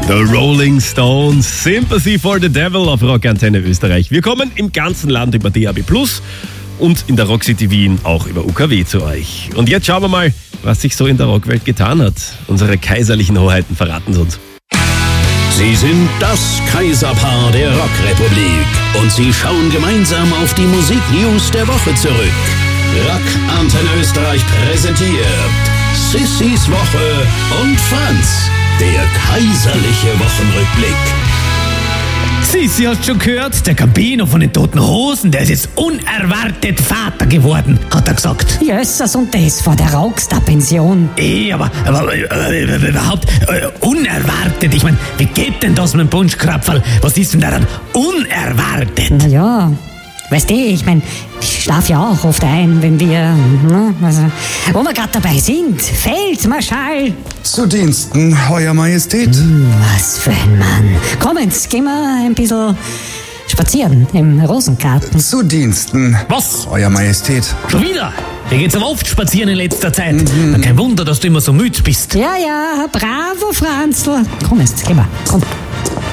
The Rolling Stones, Sympathy for the Devil auf Rockantenne Österreich. Wir kommen im ganzen Land über DAB+ und in der Rock City Wien auch über UKW zu euch. Und jetzt schauen wir mal, was sich so in der Rockwelt getan hat. Unsere kaiserlichen Hoheiten verraten es uns. Sie sind das Kaiserpaar der Rockrepublik und sie schauen gemeinsam auf die Musiknews der Woche zurück. Rockantenne Österreich präsentiert Sissys Woche und Franz, der kaiserliche Wochenrückblick. Sissi, hast schon gehört? Der Gambino von den Toten Hosen, der ist jetzt unerwartet Vater geworden, hat er gesagt. Jössers, und das vor der Rockstar-Pension. Aber überhaupt unerwartet. Ich meine, wie geht denn das mit dem Punschkrapferl? Was ist denn daran unerwartet? Naja, weißt du, ich meine, ich schlafe ja auch oft ein, wenn wir, wo wir gerade dabei sind. Feldmarschall. Zu Diensten, Euer Majestät. Was für ein Mann. Komm, jetzt gehen wir ein bisschen spazieren im Rosengarten. Zu Diensten. Was? Euer Majestät. Schon wieder? Dir geht's aber oft spazieren in letzter Zeit. Kein Wunder, dass du immer so müde bist. Ja, bravo, Franzl. Komm, jetzt gehen wir. Komm.